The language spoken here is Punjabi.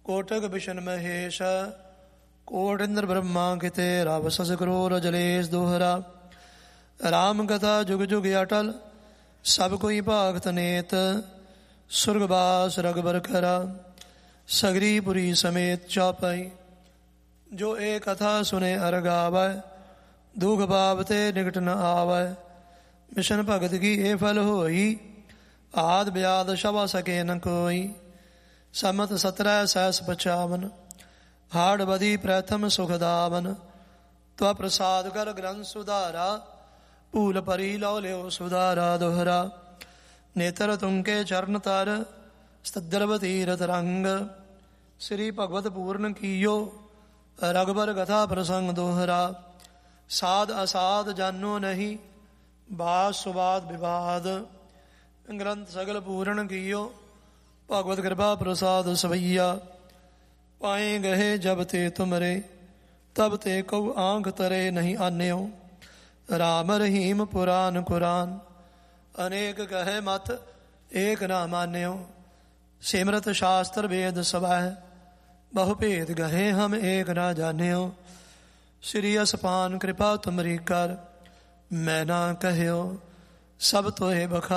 ਕੋਟਕ ਬਿਸ਼ਨ ਮਹੇਸ਼ ਕੋਟ ਇੰਦਰ ਬ੍ਰਹਮਾ ਕਿਤੇ ਰਵ ਸਸ ਕਰੋੜ ਜਲੇਸ਼ ਦੋਹਰਾ। ਰਾਮ ਕਥਾ ਜੁਗ ਜੁਗ ਅਟਲ ਸਭ ਕੋਈ ਭਾਗਤ ਨੇਤ ਸੁਰਗਵਾਸ ਰਗਬਰ ਖਰਾ ਸਗਰੀ ਪੁਰੀ ਸਮੇਤ ਚਾਪਾਈ। ਜੋ ਇਹ ਕਥਾ ਸੁਨੇ ਅਰ ਗਾਵੈ ਦੁਖ ਭਾਵ ਤੇ ਨਿਕਟ ਨ ਆਵੈ। ਮਿਸ਼ਨ ਭਗਤ ਕੀ ਇਹ ਫਲ ਹੋਈ ਆਦ ਬਿਆਦ ਸ਼ਵਾ ਸਕੇ ਨ ਕੋਈ। ਸਮਤ 17 ਸਹਿਸ 55 ਹਾੜ ਬਦੀ ਪ੍ਰਥਮ ਸੁਖਦਾਵਨ। ਤਵਾ ਪ੍ਰਸਾਦ ਕਰ ਗ੍ਰੰਥ ਸੁਧਾਰਾ ਭੂਲ ਪਰੀ ਲਉ ਲਿਓ ਸੁਧਾਰਾ ਦੋਹਰਾ। ਨੇਤਰ ਤੁੰਕੇ ਚਰਨ ਤਰ ਸਤਦਰਵ ਤੀਰਥ ਰੰਗ ਸ੍ਰੀ ਭਗਵਤ ਪੂਰਨ ਕੀਓ ਰਗਬਰ ਕਥਾ ਪ੍ਰਸੰਗ ਦੋਹਰਾ। ਸਾਧ ਅਸਾਧ ਜਾਨੋ ਨਹੀਂ ਬਾਦ ਸੁਬਾਦ ਵਿਵਾਦ ਗ੍ਰੰਥ ਸਗਲ ਪੂਰਨ ਕੀਓ ਭਗਵਤ ਕਿਰਪਾ ਪ੍ਰਸਾਦ ਸਵਈਆ। ਪਾਏ ਗਏ ਜਬ ਤੇ ਤੁਮਰੇ ਤਬ ਤੇ ਕਉ ਆਂਖ ਤਰੇ ਨਹੀਂ ਆਨਿਓ। ਰਾਮ ਰਹੀਮ ਪੁਰਾਨ ਕੁਰਾਨ ਅਨੇਕ ਕਹੇ ਮਤ ਏਕ ਨਾ ਮਾਨਿਓ। ਸਿਮਰਤ ਸ਼ਾਸਤਰ ਵੇਦ ਸਵੈ ਬਹੁ ਭੇਦ ਗਹੇ ਹਮ ਏਕ ਨਾ ਜਾਣਿਓ। ਸ੍ਰੀ ਅਸਪਾਨ ਕਿਰਪਾ ਤੁਮਰੀ ਕਰ ਮੈਂ ਨਾ ਕਹਿਓ ਸਭ ਤੋਏ ਬਖਾ।